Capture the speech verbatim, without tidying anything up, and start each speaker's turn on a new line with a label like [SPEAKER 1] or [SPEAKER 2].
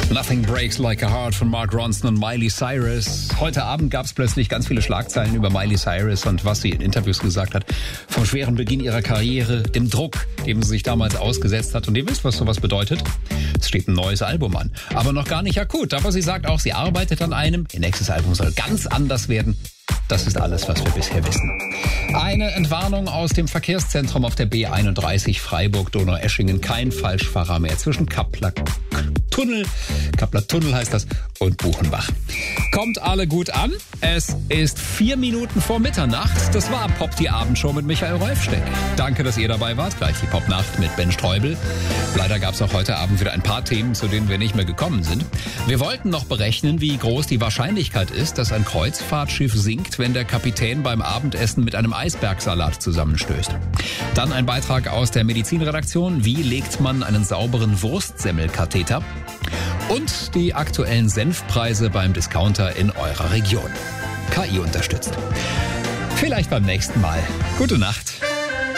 [SPEAKER 1] Nothing Breaks Like a Heart von Mark Ronson und Miley Cyrus. Heute Abend gab es plötzlich ganz viele Schlagzeilen über Miley Cyrus und was sie in Interviews gesagt hat. Vom schweren Beginn ihrer Karriere, dem Druck, dem sie sich damals ausgesetzt hat. Und ihr wisst, was sowas bedeutet. Es steht ein neues Album an. Aber noch gar nicht akut. Aber sie sagt auch, sie arbeitet an einem. Ihr nächstes Album soll ganz anders werden. Das ist alles, was wir bisher wissen. Eine Entwarnung aus dem Verkehrszentrum auf der B einunddreißig Freiburg-Donaueschingen. Kein Falschfahrer mehr zwischen Kappler Tunnel, Kappler Tunnel heißt das, und Buchenbach. Kommt alle gut an. Es ist vier Minuten vor Mitternacht. Das war Pop die Abendshow mit Michael Rolfsteck. Danke, dass ihr dabei wart. Gleich die Popnacht mit Ben Streubel. Leider gab es auch heute Abend wieder ein paar Themen, zu denen wir nicht mehr gekommen sind. Wir wollten noch berechnen, wie groß die Wahrscheinlichkeit ist, dass ein Kreuzfahrtschiff sinkt, wenn der Kapitän beim Abendessen mit einem Eisbergsalat zusammenstößt. Dann ein Beitrag aus der Medizinredaktion. Wie legt man einen sauberen Wurstsemmelkatheter? Und die aktuellen Senfpreise beim Discounter in eurer Region. K I unterstützt. Vielleicht beim nächsten Mal. Gute Nacht.